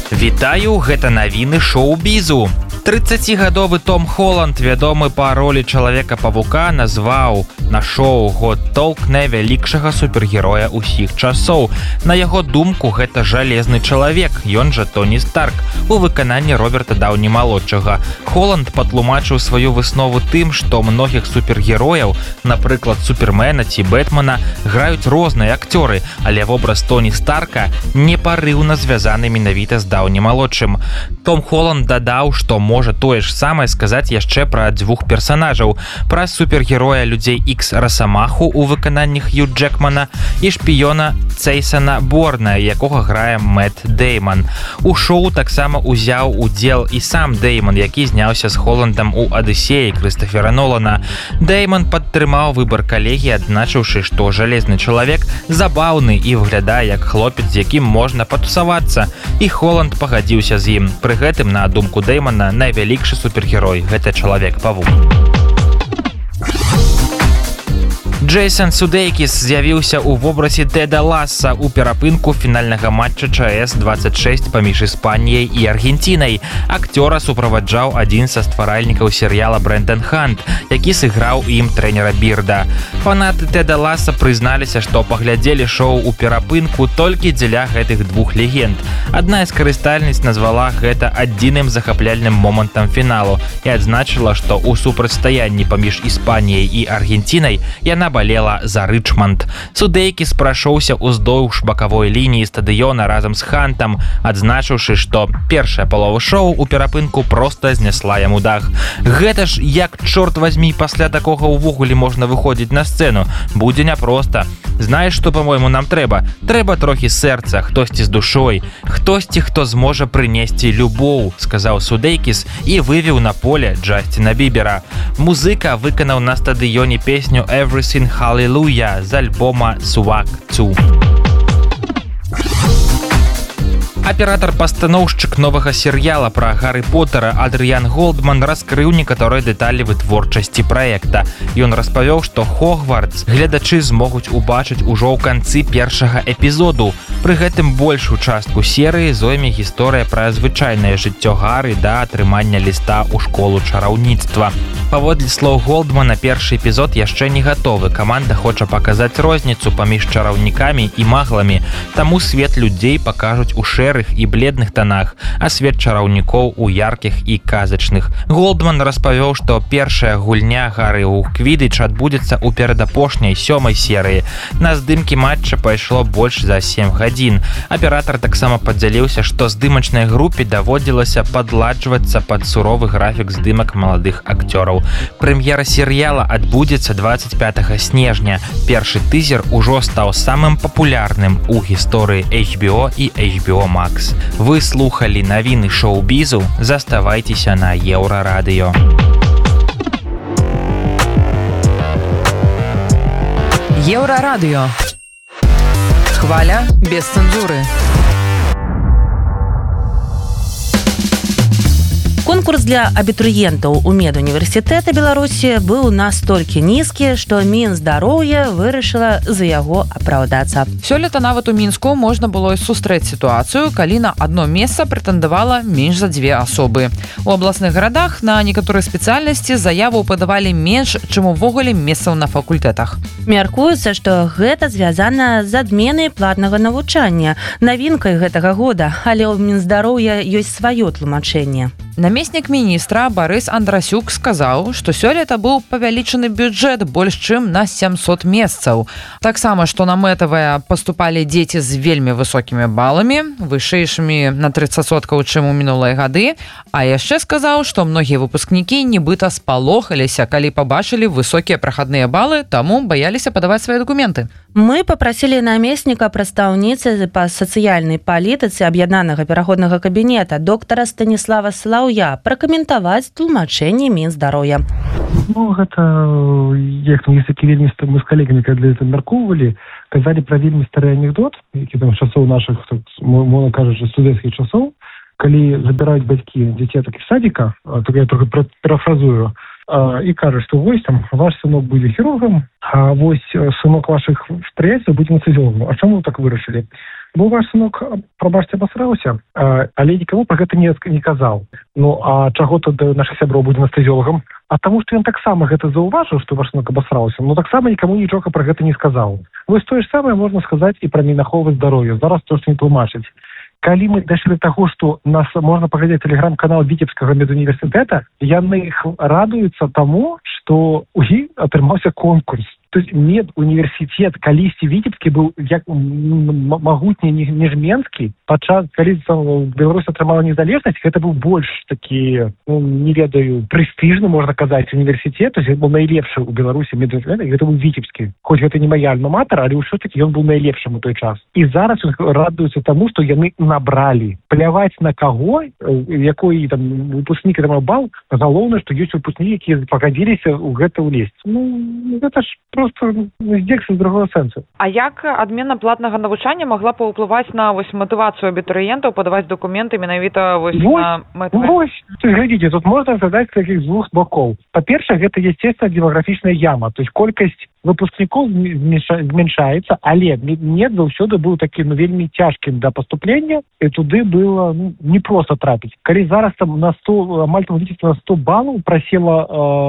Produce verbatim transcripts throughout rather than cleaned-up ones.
Вітаю, гэта навіны шоу-бізу. трыццацігадовы Том Холланд, вядомы па ролі Чалавека-павука, назваў на шоу «Год толк» найвялікшага супергероя ўсіх часоў. На яго думку, гэта жалезны чалавек, ён жа Тоні Старк, у выкананні Роберта Даўні-малодшага. Холланд патлумачыў сваю выснову тым, што многіх супергерояў, напрыклад, Супермена ці Бэтмена, граюць розныя акцёры, але вобраз Тоні Старка непарыўна звязаны менавіта з Даўні-малодшым. Том Холланд дадаў, што можа тое ж самае сказаць яшчэ пра дзвюх персанажаў, пра супергероя Людзей Ікс Расамаху ў выкананні Хью Джэкмана і шпіёна Цейсана Борна, якога грае Мэтт Дэйман. У шоу таксама узяў удзел і сам Дэйман, які зняўся з Холландам у «Адысеі» Крыстофера Нолана. Дэйман падтрымаў выбар калегі, адзначыўшы, што жалезны чалавек забаўны і выглядае як хлопец, з якім можна патусавацца. І Холланд пагадзіўся з ім. Пры гэтым, на думку Дэймана, найвялікшы супергерой – гэта Чалавек-павук. Джейсон Судейкіс з'явіўся ў вобразе Теда Ласса ў перапынку фінальнага матча ЧС двадцать шесть паміж Іспаніяй і Аргенцінай. Акцёра суправаджаў адзін са стваральнікаў серыяла Брэндэн Хант, які сыграў ім трэнера Бірда. Фанаты Теда Ласса прызналіся, што паглядзелі шоу ў перапынку толькі дзеля гэтых двух легенд. Адна з карыстальніц назвала гэта адзіным захапляльным момантам фіналу і адзначыла, што ў супрацьстаянні паміж Іспаніяй і Аргенцінай яна балела за Рычмонд. Судейкіс прайшоўся ўздоўж бакавой лініі стадыёна разам з Хантам, адзначыўшы, што першая палова шоу ў перапынку проста знесла яму дах. Гэта ж як, чорт вазьмі, пасля такога ўвогуле можна выходзіць на сцэну? Будзе няпроста. Знаеш, што, па-мойму, нам трэба? Трэба трохі сэрца, хтосьці з душой, хтосьці, хто зможа прынесці любоў, сказаў Судейкіс і вывеў на поле Джасціна Бібера. Музыка выканаў на стадыёне песню «Everything Hallelujah» з альбома «Swag two». Аператар-пастаноўшчык новага серыяла пра Гарры Поттера Адрыян Голдман раскрыў некаторыя дэталі вытворчасці праекта. Ён распавёў, што Хогвартс гледачы змогуць убачыць ужо ў канцы першага эпізоду. Пры гэтым большую частку серыі зойме гісторыя пра звычайнае жыццё Гары да атрымання ліста ў школу чараўніцтва. Паводле слоў Голдмана, першы эпізод яшчэ не гатовы. Каманда хоча паказаць розніцу паміж чараўнікамі і магламі, таму свет людзей пакажуць у шэрых і бледных тонах, а свет чараўнікоў у яркіх і казачных. Голдман распавёў, што першая гульня Гары ў квідыч адбудзецца ў перадапошняй сёмай серыі. На здымкі матча пайшло больш за сем гадзін. Аператар таксама падзяліўся, што здымачнай групе даводзілася падладжвацца пад суровы графік здымак маладых акцёраў. Прэм'ера серыяла адбудзецца двадцать пятага снежня. Першы тызер ужо стаў самым папулярным у гісторыі эйч би о і эйч би о Max. Вы слухали навіны шоу-бізу, заставайцеся на Еўрарадыё. Еўрарадыё. Хваля без цэнзуры. Конкурс для абітурыентаў у медуніверсітэта Беларусі быў настолькі нізкі, што Мінздароўя вырашыла за яго апраўдацца. Сёлета нават у Мінску можна было сустрэць сітуацыю, калі на адно месца прэтэндавала менш за дзве асобы. У абласных гарадах на некаторыя спецыяльнасці заяву падавалі менш, чым увогуле месцаў на факультэтах. Мяркуецца, што гэта звязана з адменай платнага навучання, навінкай гэтага года, але ў Мінздароўя ёсць сваё тлумачэнне. Намеснік міністра Барыс Андрасюк сказаў, што сёлета быў павялічаны бюджэт больш чым на сямсот месцаў. Таксама, што на мэтавыя паступалі дзеці з вельмі высокімі баламі, вышэйшымі на трыццаць адсоткаў, чым у мінулыя гады, а яшчэ сказаў, што многія выпускнікі нібыта спалохаліся, калі пабачылі высокія прахадныя балы, таму баяліся падаваць свае дакументы. Мы папрасілі намесніка прадстаўніцы па сацыяльнай палітыцы аб'яднанага пераходнага кабінета доктара Станіслава Салаўя пракаментаваць тлумачэнне Мінздароўя. Ну, гэта, як там, если вельмі мы з калегамі, калі это абмяркоўвалі, казалі пра вельмі стары анекдот, які там часоў нашых, можна кажучы, студэнцкіх часоў, калі забіраюць бацькі дзіцятак з садика, так я трохи парафразую, і кажа, што вось там ваш сынок будзе хірургам, а вось сынок вашых прыяцеляў будзе анестэзіёлагам. А чаму так вырашылі? Бо ваш сынок, прабачце, абасраўся, але нікому пра гэта не, не казаў. Ну, а чаго тады наша сябро будзе анестэзіолагам? А таму, што ён таксама гэта заўважыў, што ваш сынок абасраўся, но таксама нікому нічога пра гэта не сказаў. Вось тое ж самае можна сказаць і пра Мінаховы здароўя. Зараз то, што не тлумачыць. Калі мы дайшлі да таго, што нас можна паглядзець тэлеграм-канал Віцебскага медуніверсітэта, яны радуюцца таму, што у іх атрымаўся конкурс. То есть медуніверсітет калісьці віцебскі быў як магутні, ніж менскі. Падчас, калі Беларусь атрымала незалежнасць, гэта быў больш такі, ну, не ведаю, прэстыжны, можна казаць, універсітет. То есть гэта быў найлепшы ў Беларусі медуніверсітет, і гэта быў віцебскі. Хоць гэта не мая альма-матер, але ўсё-такі ён быў найлепшым у той час. І зараз радуюцца таму, што яны набралі. Пляваць на каго, якой там выпускнік атрымаў бал, галоўнае, што ёсць выпускнікі, якія пагадзіліся ў гэта ўлезць. Ну, гэта ж просто здзекся з другого сэнсу. А як адмена платнага навучання магла паўплываць на вось матывацыю абітурыентаў падаваць дакументы менавіта вось, вось на мэтавыя? Вось, глядзіце, тут можна задаць такіх з двух бокоў. Па-першае, гэта естественно демаграфічная яма, то есть колькасць выпускнікоў зменшаецца, але мед заўсёды быў такі, ну, вельмі цяжкім да паступлення, і туды было, ну, не проста трапіць. Калі зараз там на сто, амаль там на сто балаў прасела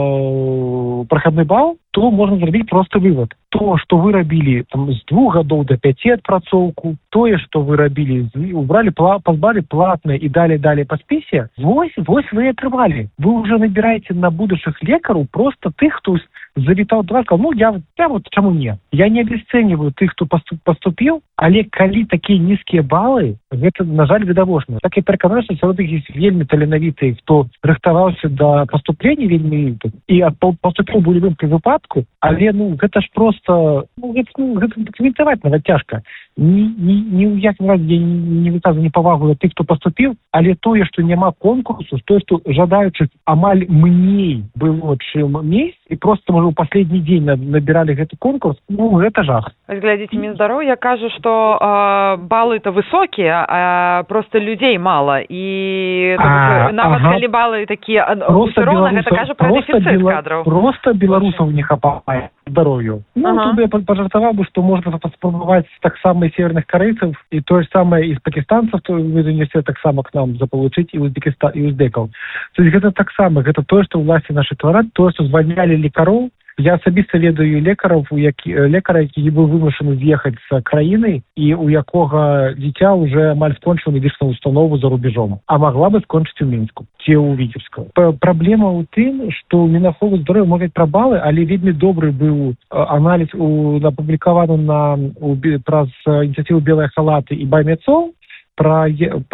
э, прахадны бал, то можна зрабіць просты вывод. То, што вы рабілі там з двух гадоў да пяці адпрацоўку, тое, што вы рабілі, убралі, пазбалі платнае і далей-далей па спісе, вось, вось вы і атрымалі. Вы ўжо набіраеце на будучых лекараў просто тых, хто завітаў да вас, сказал, ну, я, я вот чаму не? Я не абесцэньваю тых, хто паступіў, але калі такія нізкія балы, гэта, на жаль, відавочна. Так я пераканаю, што сярод іх ёсць вельмі таленавітыя, хто рыхтаваўся да паступлення вельмі і паступіў у любым выпадку, але, ну, гэта ж просто, ну, гэта, ну, гэта дакументаваць нават цяжка. Ні, ні, ні ў якім разе я не выказваю непавагу да тых, хто паступіў, але тое, што няма конкурсу, тое, што жадаючых амаль меней было, чым месяц, і просто, можа, у последний дзень набіралі гэты конкурс, ну, гэта жах. Глядзіце, Мінздароўя кажа, што э, балы-то высокія, а просто людзей мала. І а, нават ага. калі балы такія, ўсё роўна гэта кажа пра дэфіцыт бела, кадраў. Просто беларусаў не хапае здароўю. Ну, ага. тут я пажартаваў бы, што можна паспрабаваць таксама і северных карэйцаў, і тое ж самае і з пакістанцаў, то універсітэт таксама к нам запалучыць, і Узбекістан, і узбекаў. То есть гэта таксама, гэта тое, што ўласці нашы твараць, тое, што звальнялі лекароў. Я асабіста ведаю лекараў, які, лекара, які быў вымушаны з'ехаць з краіны, і у якога дзіця ўжо амаль скончыла медычную установу за рубежом, а магла бы скончыць у Мінску, ці ў Віцебску. Праблема ў тым, што Мінаховы здароўя мовяць пра балы, але вельмі добры быў аналіз апублікаваны на, у, праз ініцыятыву «Белыя халаты» і «Баймецоў», Пра,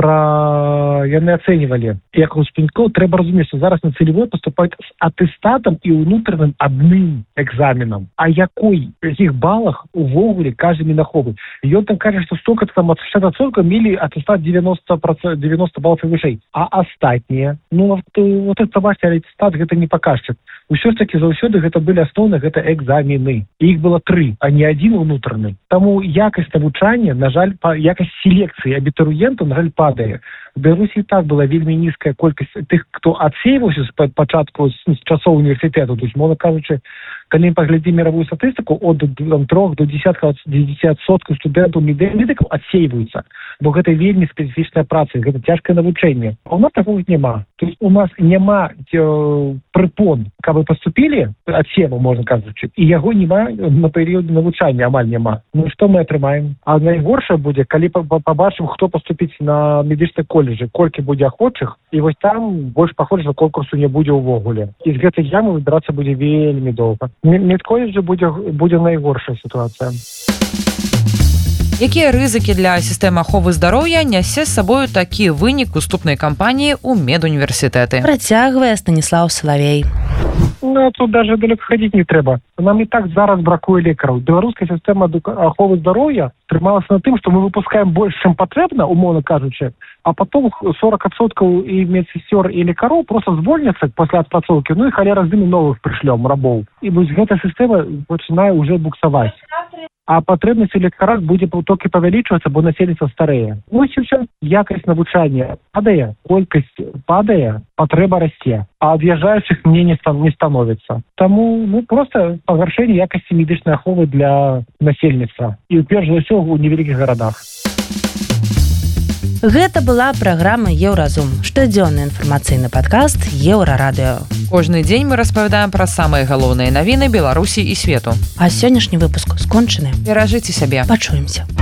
пра яны ацэньвалі, як выпускнікоў трэба разумець, што зараз на цэлевой паступаюць з атэстатам і ўнутраным адным экзаменам. А якой з іх балах увогуле кажа Мінаховы? Ён там кажа, што столько там ад шэсцьдзесят адсоткаў мелі атэстат девяносто балаў і вышэй. А астатнія? Ну, вот, вот это, бачите, атэстат гэта не паказчык. Усё ж такі заўсёды гэта былі асноўныя, гэта экзамены. І іх было тры, а не адзін унутраны. Таму якасць навучання, на жаль, якасць селекцыі абітурыентаў, на жаль, падае. В Беларусі і так была вельмі нізкая колькасць тых, хто адсейваўся з пачатку з часоў універсітэту. То есть, можна кажучы, калі мы паглядзім мировую статыстыку, ад трох до десяткаў адсоткаў студэнтаў медыкаў адсейваюцца, бо гэта вельмі спецыфічная праца, гэта цяжкае навучанне. А у нас такого няма. То есть у нас няма э, прыпон, каб вы паступілі, адсеву, можна кажучы, і яго няма на перыяд навучання, амаль няма. Ну што мы атрымаем? А найгоршае будзе, калі пабачым, хто паступіць на медычны коледжы, колькі будзе ахвочых, і вось там больш паходжа, што конкурсу не будзе ўвогуле. І з гэтай ямы выбірацца будзе вельмі доўга. Медколеджы будзе, будзе найгоршая сітуацыя. Якія рызыкі для сістэмы аховы здароўя нясе з сабою такі вынік уступнай кампаніі ў медуніверсітэты? Працягвае Станіслаў Салавей. Ну, тут даже далеко ходить не трэба. Нам і так зараз бракуе лекараў. Беларуская сістэма аховы здароўя трымалася на тым, што мы выпускаем больш, чым патрэбна, умоўна кажучы, а потом сорок адсоткаў і медсестёр і лекароў просто звольняцца пасля адпрацоўкі, ну і халера з імі новых прышлём рабоў. І вось гэта сістэма пачынае ўжо буксаваць. А патрэбнасць у лекарах будзе толькі павялічвацца, бо насельніцтва старэе. Ну і ўсё, якасць навучання падае, колькасць падае, патрэба расце, а ад'язджаючых мне не, стан, не становіцца. Таму ну, проста пагаршэнне якасці медычнай аховы для насельніцтва. І перш за ўсё у невялікіх гарадах. Гэта была праграма Еўразум, штодзённы інфармацыйны падкаст Еўрарадыё. Кожны дзень мы распавядаем пра самыя галоўныя навіны Беларусі і свету. А сённяшні выпуск скончаны. Беражыце сябе. Пачуемся.